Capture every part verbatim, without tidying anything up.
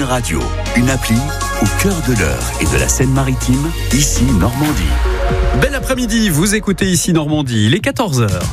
Radio, une appli au cœur de l'Eure et de la Seine-Maritime, ici Normandie. Bel après-midi, vous écoutez ici Normandie, il est quatorze heures.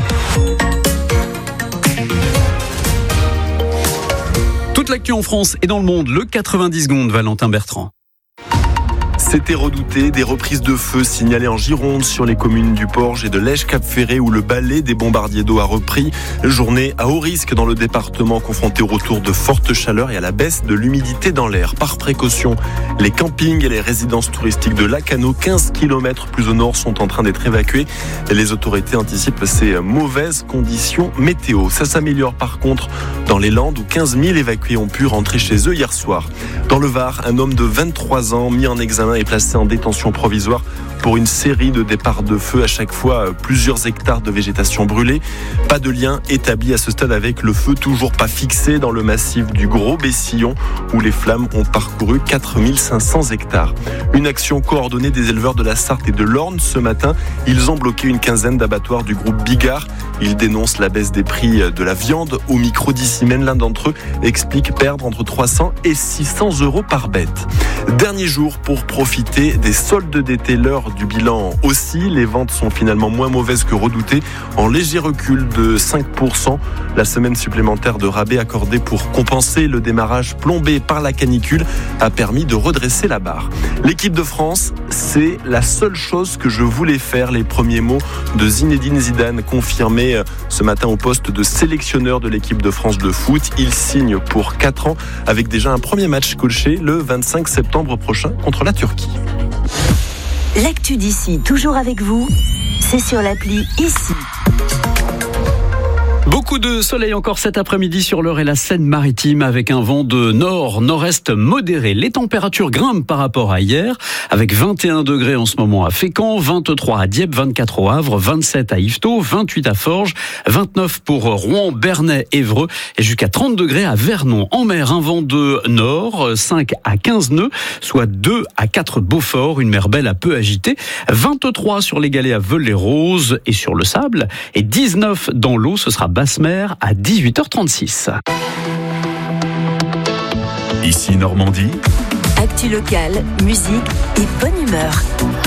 Toute l'actu en France et dans le monde, le quatre-vingt-dix secondes, Valentin Bertrand. C'était redouté, des reprises de feu signalées en Gironde sur les communes du Porge et de Lège-Cap-Ferré où le balai des bombardiers d'eau a repris. Journée à haut risque dans le département, confronté au retour de fortes chaleurs et à la baisse de l'humidité dans l'air. Par précaution, les campings et les résidences touristiques de Lacanau, quinze kilomètres plus au nord, sont en train d'être évacués. Les autorités anticipent ces mauvaises conditions météo. Ça s'améliore par contre dans les Landes où quinze mille évacués ont pu rentrer chez eux hier soir. Dans le Var, un homme de vingt-trois ans mis en examen est placé en détention provisoire pour une série de départs de feu, à chaque fois plusieurs hectares de végétation brûlée. Pas de lien établi à ce stade avec le feu, toujours pas fixé dans le massif du Gros Bessillon où les flammes ont parcouru quatre mille cinq cents hectares. Une action coordonnée des éleveurs de la Sarthe et de l'Orne ce matin. Ils ont bloqué une quinzaine d'abattoirs du groupe Bigard. Ils dénoncent la baisse des prix de la viande. Au micro d'Issimène, l'un d'entre eux explique perdre entre trois cents et six cents euros par bête. Dernier jour pour profiter des soldes d'été, l'heure du bilan aussi. Les ventes sont finalement moins mauvaises que redoutées, en léger recul de cinq pour cent. La semaine supplémentaire de rabais accordée pour compenser le démarrage plombé par la canicule a permis de redresser la barre. L'équipe de France, c'est la seule chose que je voulais faire. Les premiers mots de Zinedine Zidane confirmés ce matin au poste de sélectionneur de l'équipe de France de foot. Il signe pour quatre ans avec déjà un premier match coaché le vingt-cinq septembre prochain contre la Turquie. L'actu d'ici, toujours avec vous, c'est sur l'appli Ici. Beaucoup de soleil encore cet après-midi sur l'Eure et la Seine-Maritime avec un vent de nord, nord-est modéré. Les températures grimpent par rapport à hier avec vingt et un degrés en ce moment à Fécamp, vingt-trois à Dieppe, vingt-quatre au Havre, vingt-sept à Yvetot, vingt-huit à Forges, vingt-neuf pour Rouen, Bernay, Évreux et jusqu'à trente degrés à Vernon. En mer, un vent de nord, cinq à quinze nœuds, soit deux à quatre Beaufort, une mer belle à peu agitée, vingt-trois sur les galets à Veul-les-Roses et sur le sable et dix-neuf dans l'eau, ce sera Basse-Mer à dix-huit heures trente-six. Ici Normandie. Actu locale, musique et bonne humeur.